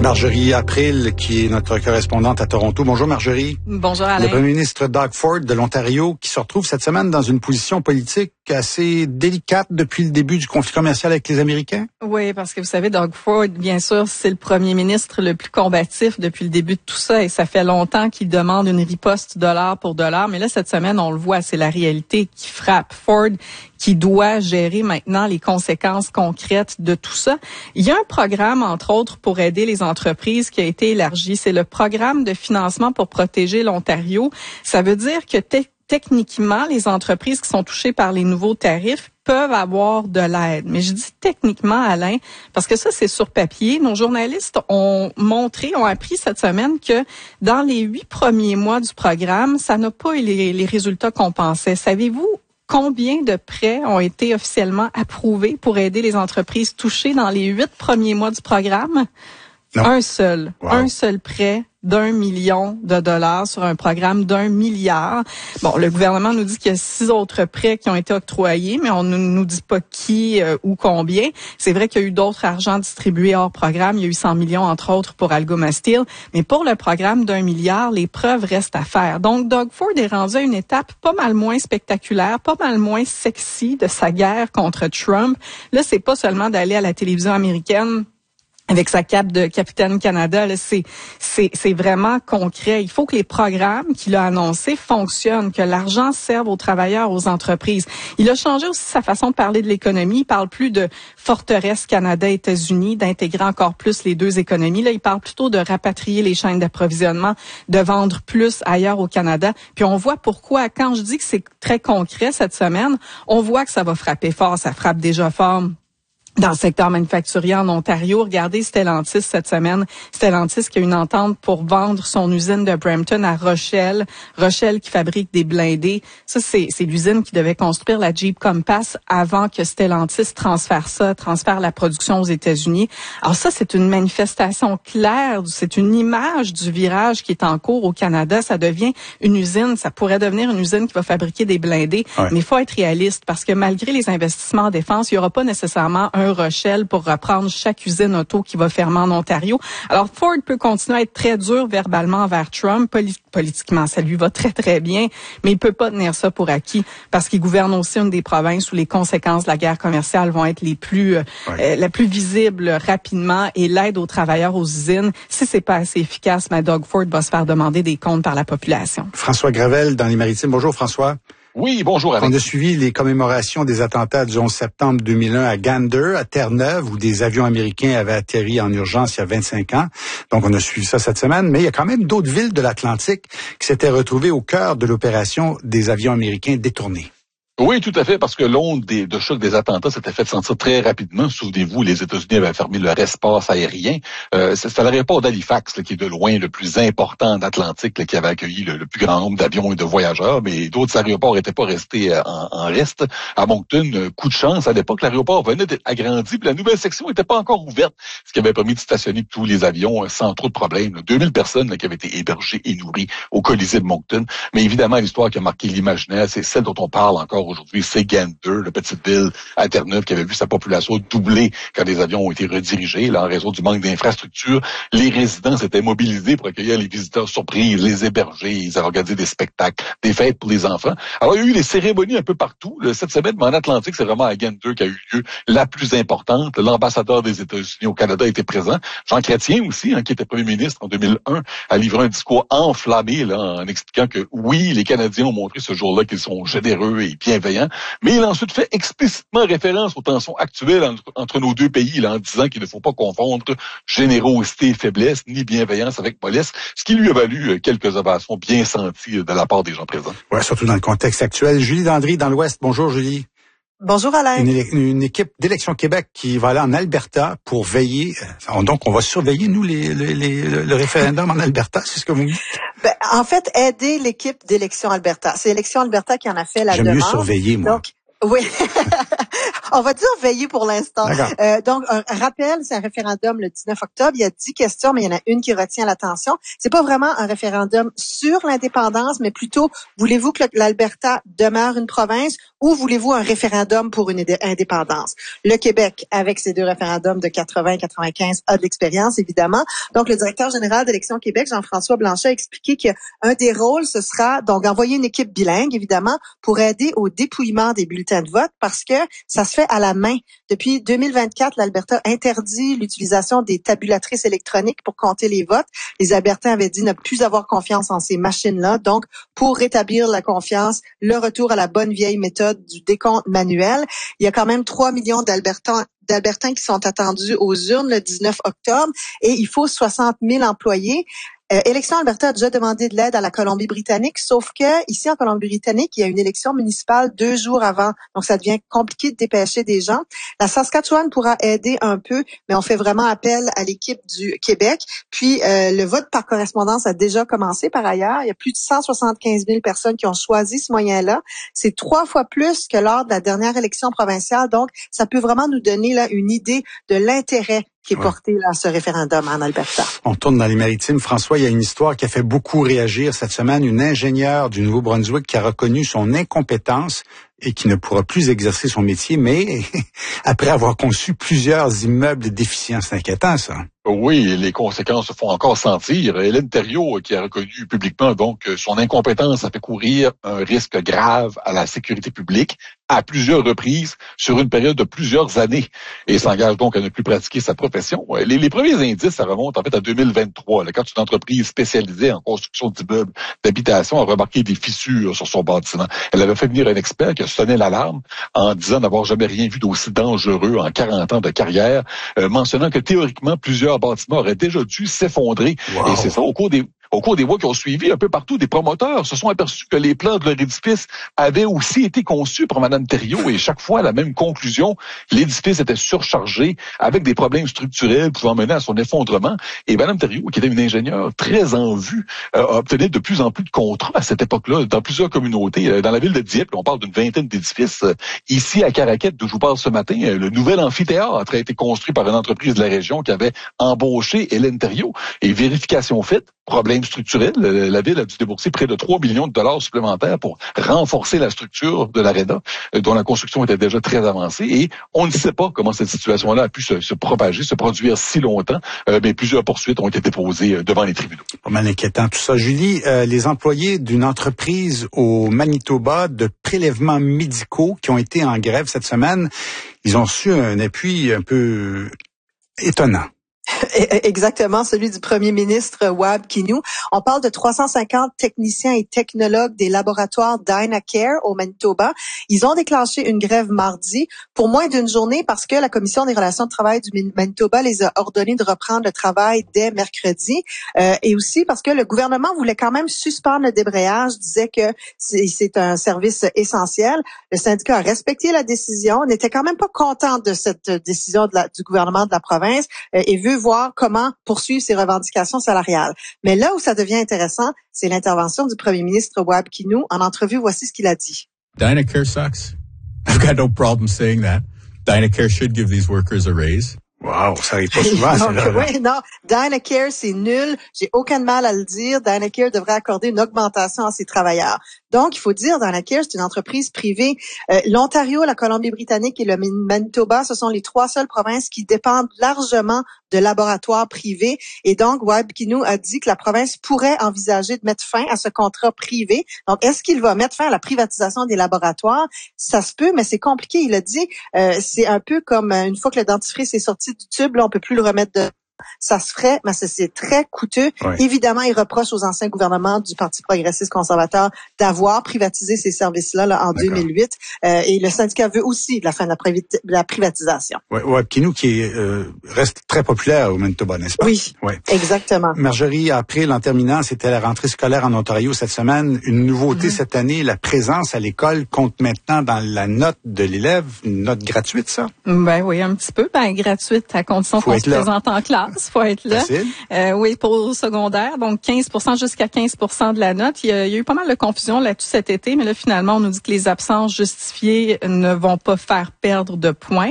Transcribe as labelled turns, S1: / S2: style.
S1: Marjorie April, qui est notre correspondante à Toronto. Bonjour Marjorie.
S2: Bonjour Alain.
S1: Le premier ministre Doug Ford de l'Ontario qui se retrouve cette semaine dans une position politique assez délicate depuis le début du conflit commercial avec les Américains.
S2: Oui, parce que vous savez, Doug Ford, bien sûr, c'est le premier ministre le plus combatif depuis le début de tout ça et ça fait longtemps qu'il demande une riposte dollar pour dollar. Mais là, cette semaine, on le voit, c'est la réalité qui frappe. Ford qui doit gérer maintenant les conséquences concrètes de tout ça. Il y a un programme, entre autres, pour aider les entreprises qui a été élargi. C'est le programme de financement pour protéger l'Ontario. Ça veut dire que techniquement, les entreprises qui sont touchées par les nouveaux tarifs peuvent avoir de l'aide. Mais je dis techniquement, Alain, parce que ça, c'est sur papier. Nos journalistes ont appris cette semaine que dans les 8 premiers mois du programme, ça n'a pas eu les résultats qu'on pensait. Savez-vous combien de prêts ont été officiellement approuvés pour aider les entreprises touchées dans les 8 premiers mois du programme?
S1: Non.
S2: Un seul.
S1: Wow.
S2: Un seul prêt d'1 million de dollars sur un programme d'1 milliard. Bon, le gouvernement nous dit qu'il y a 6 autres prêts qui ont été octroyés, mais on ne nous dit pas qui ou combien. C'est vrai qu'il y a eu d'autres argents distribués hors programme. Il y a eu 100 millions, entre autres, pour Algoma Steel. Mais pour le programme d'1 milliard, les preuves restent à faire. Donc, Doug Ford est rendu à une étape pas mal moins spectaculaire, pas mal moins sexy de sa guerre contre Trump. Là, c'est pas seulement d'aller à la télévision américaine avec sa cape de Capitaine Canada, là, c'est vraiment concret. Il faut que les programmes qu'il a annoncés fonctionnent, que l'argent serve aux travailleurs, aux entreprises. Il a changé aussi sa façon de parler de l'économie. Il parle plus de forteresse Canada-États-Unis, d'intégrer encore plus les deux économies. Là, il parle plutôt de rapatrier les chaînes d'approvisionnement, de vendre plus ailleurs au Canada. Puis on voit pourquoi, quand je dis que c'est très concret cette semaine, on voit que ça va frapper fort. Ça frappe déjà fort dans le secteur manufacturier en Ontario. Regardez Stellantis cette semaine. Stellantis qui a une entente pour vendre son usine de Brampton à Rochelle. Rochelle qui fabrique des blindés. Ça, c'est l'usine qui devait construire la Jeep Compass avant que Stellantis transfère la production aux États-Unis. Alors ça, c'est une manifestation claire, c'est une image du virage qui est en cours au Canada. Ça devient une usine, ça pourrait devenir une usine qui va fabriquer des blindés. Ouais. Mais il faut être réaliste parce que malgré les investissements en défense, il n'y aura pas nécessairement un Rochelle pour reprendre chaque usine auto qui va fermer en Ontario. Alors, Ford peut continuer à être très dur verbalement envers Trump. Politiquement, ça lui va très, très bien, mais il peut pas tenir ça pour acquis parce qu'il gouverne aussi une des provinces où les conséquences de la guerre commerciale vont être la plus visible rapidement et l'aide aux travailleurs aux usines, si c'est pas assez efficace, Doug Ford va se faire demander des comptes par la population.
S1: François Gravel dans les Maritimes. Bonjour François.
S3: Oui, bonjour.
S1: On a suivi les commémorations des attentats du 11 septembre 2001 à Gander, à Terre-Neuve, où des avions américains avaient atterri en urgence il y a 25 ans. Donc, on a suivi ça cette semaine. Mais il y a quand même d'autres villes de l'Atlantique qui s'étaient retrouvées au cœur de l'opération des avions américains détournés.
S3: Oui, tout à fait, parce que l'onde de choc des attentats s'était fait sentir très rapidement. Souvenez-vous, les États-Unis avaient fermé leur espace aérien. C'était l'aéroport d'Halifax, qui est de loin le plus important d'Atlantique, qui avait accueilli le plus grand nombre d'avions et de voyageurs, mais d'autres aéroports n'étaient pas restés en reste. À Moncton, coup de chance, à l'époque, l'aéroport venait d'être agrandi, puis la nouvelle section n'était pas encore ouverte, ce qui avait permis de stationner tous les avions sans trop de problèmes. 2000 personnes qui avaient été hébergées et nourries au Colisée de Moncton. Mais évidemment, l'histoire qui a marqué l'imaginaire, c'est celle dont on parle encore aujourd'hui, c'est Gander, la petite ville à Terre-Neuve qui avait vu sa population doubler quand les avions ont été redirigés. Là, en raison du manque d'infrastructures, les résidents s'étaient mobilisés pour accueillir les visiteurs surprises, les héberger, ils avaient organisé des spectacles, des fêtes pour les enfants. Alors, il y a eu des cérémonies un peu partout. Cette semaine, mais en Atlantique, c'est vraiment à Gander qu'a eu lieu la plus importante. L'ambassadeur des États-Unis au Canada était présent. Jean Chrétien aussi, qui était premier ministre en 2001, a livré un discours enflammé en expliquant que oui, les Canadiens ont montré ce jour-là qu'ils sont généreux et bienveillants. Mais il a ensuite fait explicitement référence aux tensions actuelles entre nos deux pays, en disant qu'il ne faut pas confondre générosité et faiblesse, ni bienveillance avec mollesse, ce qui lui a valu quelques ovations bien senties de la part des gens présents.
S1: Ouais, surtout dans le contexte actuel. Julie Dandry dans l'Ouest. Bonjour Julie.
S4: Bonjour Alain.
S1: Une équipe d'Élection Québec qui va aller en Alberta pour veiller. Donc, on va surveiller, nous, le référendum en Alberta, c'est ce que vous dites?
S4: En fait, aider l'équipe d'Élection Alberta. C'est Élection Alberta qui en a fait la demande.
S1: J'aime mieux surveiller, moi.
S4: Donc, Oui. On va dire veiller pour l'instant. Donc, un rappel, c'est un référendum le 19 octobre. Il y a 10 questions, mais il y en a une qui retient l'attention. C'est pas vraiment un référendum sur l'indépendance, mais plutôt, voulez-vous que l'Alberta demeure une province ou voulez-vous un référendum pour une indépendance? Le Québec, avec ses deux référendums de 80 et 95, a de l'expérience, évidemment. Donc, le directeur général d'Élections Québec, Jean-François Blanchet, a expliqué qu'un des rôles, ce sera donc d'envoyer une équipe bilingue, évidemment, pour aider au dépouillement des bulletins de vote parce que ça se fait à la main. Depuis 2024, l'Alberta interdit l'utilisation des tabulatrices électroniques pour compter les votes. Les Albertains avaient dit ne plus avoir confiance en ces machines-là. Donc, pour rétablir la confiance, le retour à la bonne vieille méthode du décompte manuel. Il y a quand même 3 millions d'Albertains qui sont attendus aux urnes le 19 octobre et il faut 60 000 employés. Élection Alberta a déjà demandé de l'aide à la Colombie-Britannique, sauf que ici en Colombie-Britannique, il y a une élection municipale 2 jours avant, donc ça devient compliqué de dépêcher des gens. La Saskatchewan pourra aider un peu, mais on fait vraiment appel à l'équipe du Québec. Puis le vote par correspondance a déjà commencé par ailleurs. Il y a plus de 175 000 personnes qui ont choisi ce moyen-là. C'est 3 fois plus que lors de la dernière élection provinciale, donc ça peut vraiment nous donner là une idée de l'intérêt qui est porté à ce référendum en Alberta.
S1: On tourne dans les maritimes. François, il y a une histoire qui a fait beaucoup réagir cette semaine. Une ingénieure du Nouveau-Brunswick qui a reconnu son incompétence et qui ne pourra plus exercer son métier, mais après avoir conçu plusieurs immeubles déficients. C'est inquiétant, ça.
S3: Oui, les conséquences se font encore sentir. Hélène Thériault, qui a reconnu publiquement donc son incompétence, a fait courir un risque grave à la sécurité publique à plusieurs reprises sur une période de plusieurs années et s'engage donc à ne plus pratiquer sa profession. Les premiers indices, ça remonte en fait à 2023, là, quand une entreprise spécialisée en construction d'immeubles d'habitation a remarqué des fissures sur son bâtiment. Elle avait fait venir un expert qui a sonné l'alarme en disant n'avoir jamais rien vu d'aussi dangereux en 40 ans de carrière, mentionnant que théoriquement plusieurs bâtiments auraient déjà dû s'effondrer. Wow. Et c'est ça, au cours des mois qui ont suivi, un peu partout, des promoteurs se sont aperçus que les plans de leur édifice avaient aussi été conçus par Mme Thériault et chaque fois la même conclusion, l'édifice était surchargé avec des problèmes structurels pouvant mener à son effondrement. Et Mme Thériault, qui était une ingénieure très en vue, a obtenu de plus en plus de contrats à cette époque-là dans plusieurs communautés. Dans la ville de Dieppe, on parle d'une vingtaine d'édifices. Ici, à Caraquette, d'où je vous parle ce matin, le nouvel amphithéâtre a été construit par une entreprise de la région qui avait embauché Hélène Thériault. Et vérification faite, problème structurel, la ville a dû débourser près de 3 millions de dollars supplémentaires pour renforcer la structure de l'aréna, dont la construction était déjà très avancée. Et on ne sait pas comment cette situation-là a pu se propager, se produire si longtemps, mais plusieurs poursuites ont été déposées devant les tribunaux.
S1: Pas mal inquiétant tout ça. Julie, les employés d'une entreprise au Manitoba de prélèvements médicaux qui ont été en grève cette semaine, ils ont reçu un appui un peu étonnant.
S4: Exactement, celui du premier ministre Wab Kinew. On parle de 350 techniciens et technologues des laboratoires Dynacare au Manitoba. Ils ont déclenché une grève mardi pour moins d'une journée parce que la Commission des relations de travail du Manitoba les a ordonnés de reprendre le travail dès mercredi. Et aussi parce que le gouvernement voulait quand même suspendre le débrayage, disait que c'est un service essentiel. Le syndicat a respecté la décision, n'était quand même pas content de cette décision du gouvernement de la province et veut voir comment poursuivre ses revendications salariales. Mais là où ça devient intéressant, c'est l'intervention du premier ministre Wab Kinew. En entrevue, voici ce qu'il a dit.
S5: Dynacare sucks. I've got no problem saying that. Dynacare should give these workers a raise.
S1: Wow, ça arrive pas souvent, c'est
S4: oui, non, Dynacare, c'est nul. J'ai aucun mal à le dire. Dynacare devrait accorder une augmentation à ses travailleurs. Donc, il faut dire, Dynacare, c'est une entreprise privée. L'Ontario, la Colombie-Britannique et le Manitoba, ce sont les 3 seules provinces qui dépendent largement de laboratoires privés. Et donc, Wab Kinew a dit que la province pourrait envisager de mettre fin à ce contrat privé. Donc, est-ce qu'il va mettre fin à la privatisation des laboratoires? Ça se peut, mais c'est compliqué. Il a dit, c'est un peu comme une fois que le dentifrice est sorti du tube, là, on peut plus le remettre de... Ça se ferait, mais c'est très coûteux. Oui. Évidemment, il reproche aux anciens gouvernements du Parti progressiste conservateur d'avoir privatisé ces services-là là, en 2008. Et le syndicat veut aussi la fin de la privatisation.
S1: Oui, Wab Kinew qui reste très populaire au Manitoba, n'est-ce pas?
S4: Oui, exactement.
S1: Marjorie, après en terminant, c'était la rentrée scolaire en Ontario cette semaine. Une nouveauté cette année, la présence à l'école compte maintenant dans la note de l'élève, une note gratuite, ça?
S2: Ben oui, un petit peu, gratuite, à condition qu'on se présente en classe. classe, faut être là. Oui, pour le secondaire, donc 15% jusqu'à 15% de la note. Il y a eu pas mal de confusion là-dessus cet été, mais là, finalement, on nous dit que les absences justifiées ne vont pas faire perdre de points.